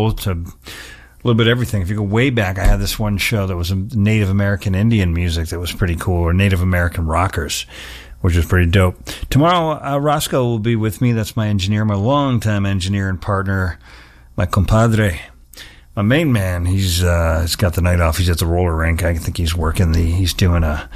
school to a little bit of everything. If you go way back, I had this one show that was Native American Indian music that was pretty cool, or Native American rockers, which was pretty dope. Tomorrow, Roscoe will be with me. That's my engineer, my longtime engineer and partner, my compadre. My main man, he's got the night off. He's at the roller rink. I think he's working he's doing what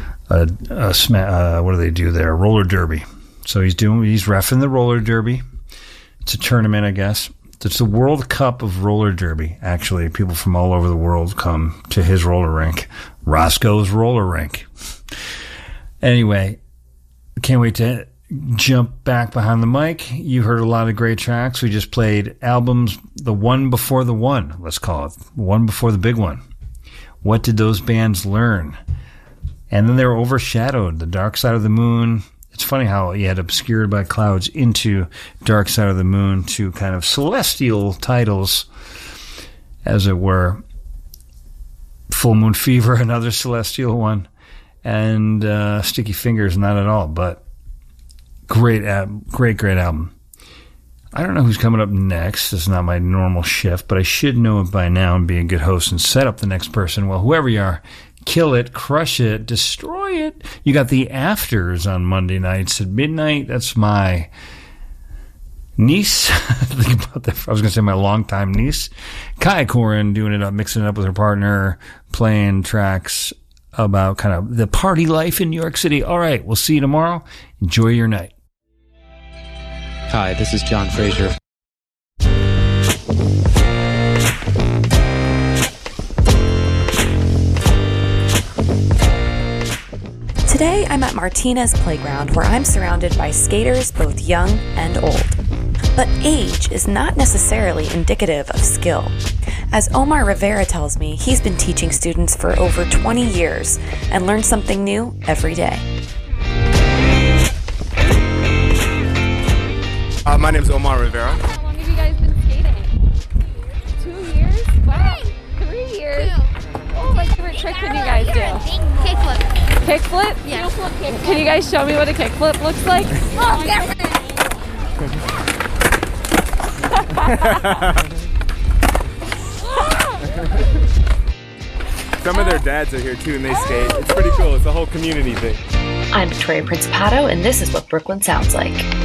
do they do there? Roller derby. So he's reffing the roller derby. It's a tournament, I guess. It's the World Cup of Roller Derby. Actually, people from all over the world come to his roller rink, Roscoe's roller rink. Anyway, can't wait to jump back behind the mic. You heard a lot of great tracks. We just played albums, the one before the one, let's call it. One before the big one. What did those bands learn? And then they were overshadowed. The Dark Side of the Moon. It's funny how you had Obscured by Clouds into Dark Side of the Moon, two kind of celestial titles, as it were. Full Moon Fever, another celestial one. And Sticky Fingers, not at all, but great album. I don't know who's coming up next. It's not my normal shift, but I should know it by now and be a good host and set up the next person. Well, whoever you are, kill it, crush it, destroy it. You got the Afters on Monday nights at midnight. That's my niece. Think about that. I was going to say my longtime niece, Kai Corin, doing it up, mixing it up with her partner, playing tracks about kind of the party life in New York City. All right, we'll see you tomorrow. Enjoy your night. Hi, this is John Fraser. Today, I'm at Martinez Playground, where I'm surrounded by skaters both young and old. But age is not necessarily indicative of skill. As Omar Rivera tells me, he's been teaching students for over 20 years and learns something new every day. My name's Omar Rivera. How long have you guys been skating? 2 years? Wow. 3 years? What's my favorite trick can you guys do? Kickflip. Kickflip? Yeah. Can you guys show me what a kickflip looks like? Oh, get ready. Some of their dads are here too and they skate. It's pretty cool. It's a whole community thing. I'm Victoria Principato, and this is what Brooklyn sounds like.